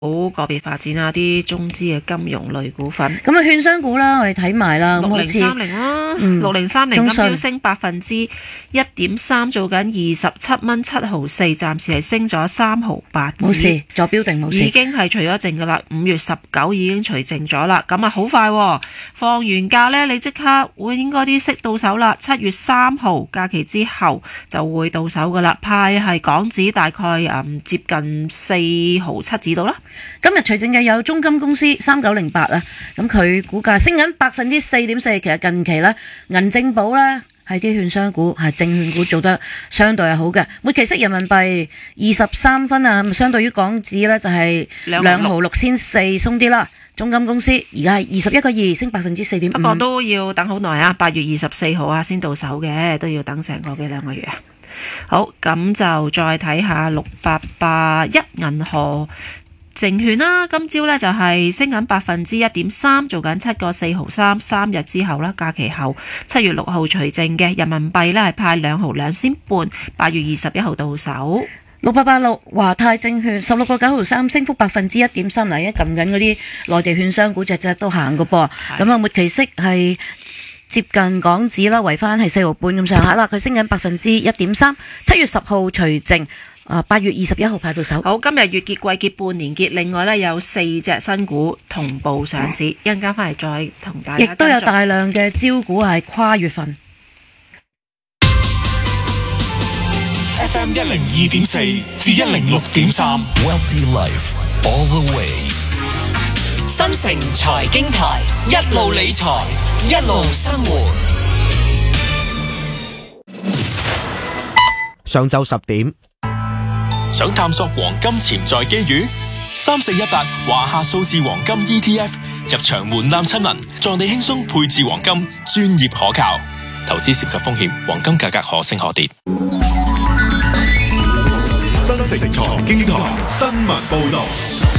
好個別發展啊，啲中資嘅金融類股份。 咁啊，券商股啦，我哋睇埋啦。 6030啦，6030今朝升1%，1.3，做緊27蚊7毫4，暫時係升咗3毫8。 冇事，坐標定冇事。 已經係除咗淨噶啦，5月19已經除淨咗啦。咁啊，好快喎，放完假呢，你即刻會應該啲息到手啦。7月3號假期之後就會到手噶啦，派係港紙大概接近4毫7子到啦。 今日除淨嘅有中金公司3908啊，咁佢股價升緊4.4%，其實近期咧銀政寶咧係啲券商股係證券股做得相對係好嘅，末期息人民幣23分啊，咁相對於港紙咧就係2毫6仙4鬆啲啦。中金公司而家係21個2，升4.5%。 不過都要等好耐啊，8月24號啊先到手嘅，都要等成個幾兩個月啊。好，咁就再睇下6881銀河證券啦，今朝呢就係升緊1.3%，做緊7個4毫3，3日之後啦，假期後7月6號除淨嘅人民幣呢係派2毫2仙半，8月21號到手。 6886華泰證券16個9毫3，升幅1.3%，嗱，而家撳緊嗰啲內地券商股隻都行個噃，咁啊末期息係接近港紙啦，圍翻係4毫半咁上下啦，佢升緊1.3%，7月10號除淨。8月21號派到手。 好，今日月結、季結、半年結，另外呢有4隻新股同步上市，一陣間翻嚟再同大家。 亦都有大量嘅招股係跨月份。 FM 102.4至106.3 Wealthy Life All the Way。 新城財經台，一路理財，一路生活。 上晝10點。 想探索黃金潛在機遇？3418華夏數字黃金 ETF 入場門檻親民，助你輕鬆配置黃金，專業可靠。投資涉及風險，黃金價格可升可跌。 新城財經台新聞報道。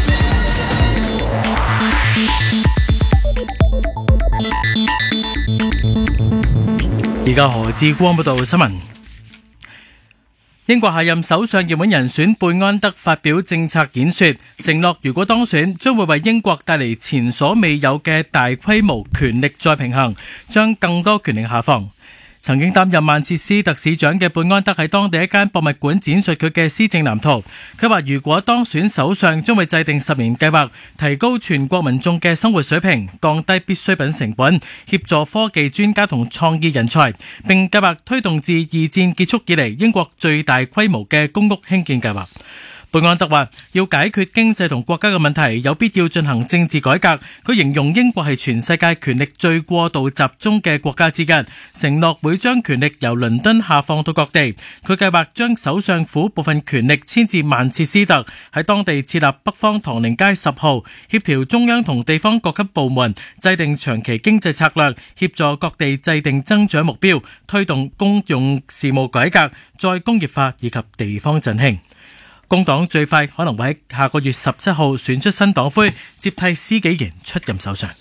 而家何志光報道新聞。英國下任首相熱門人選貝安德發表政策演說，承諾如果當選，將會為英國帶嚟前所未有嘅大規模權力再平衡，將更多權力下放。曾經擔任曼徹斯特市長嘅貝安德喺當地一間博物館展述佢嘅施政藍圖。佢話如果當選首相，將會制定10年計劃，提高全國民眾嘅生活水平，降低必需品成本，協助科技專家同創意人才，並計劃推動自二戰結束以嚟英國最大規模嘅公屋興建計劃。貝安德話要解決經濟同國家嘅問題，有必要進行政治改革。佢形容英國係全世界權力最過度集中嘅國家之一，承諾會將權力由倫敦下放到各地。佢計劃將首相府部分權力遷至曼徹斯特，喺當地設立北方唐寧街10號，協調中央同地方各級部門，制定長期經濟策略，協助各地制定增長目標，推動公用事務改革、再工業化以及地方振興。工黨最快可能會喺下個月17號選出新黨魁，接替施紀賢出任首相。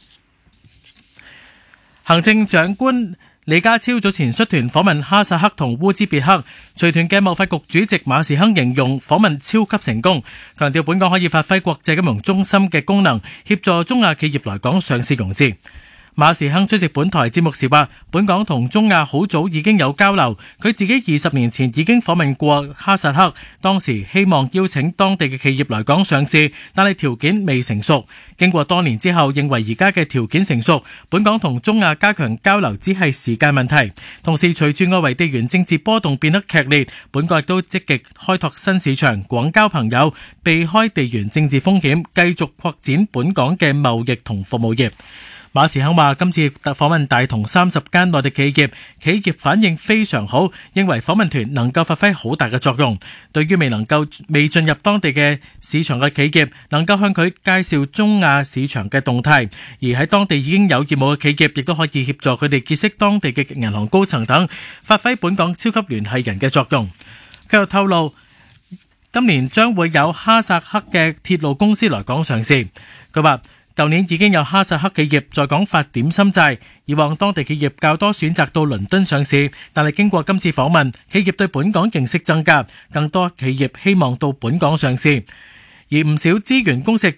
行政長官李家超早前率團訪問哈薩克同烏茲別克，隨團嘅貿發局主席馬時亨形容訪問超級成功，強調本港可以發揮國際金融中心嘅功能，協助中亞企業來港上市融資。馬時亨出席本台節目時話，本港同中亞好早已經有交流，佢自己20年前已經訪問過哈薩克，當時希望邀請當地嘅企業來港上市，但係條件未成熟。經過多年之後，認為而家嘅條件成熟，本港同中亞加強交流只係時間問題。同時隨住外圍地緣政治波動變得劇烈，本港亦都積極開拓新市場，廣交朋友，避開地緣政治風險，繼續擴展本港嘅貿易同服務業。馬時亨話今次訪問大同30間內地企業，企業反應非常好，認為訪問團能夠發揮好大嘅作用。對於未進入當地嘅市場嘅企業，能夠向佢介紹中亞市場嘅動態，而喺當地已經有業務嘅企業，亦都可以協助佢哋結識當地嘅銀行高層等，發揮本港超級聯繫人嘅作用。佢又透露，今年將會有哈薩克嘅鐵路公司來港上市。佢話舊年已經有哈薩克企業在港發點心債，以往當地企業較多選擇到倫敦上市，但係經過今次訪問，企業對本港認識增加，更多企業希望到本港上市，而唔少資源公司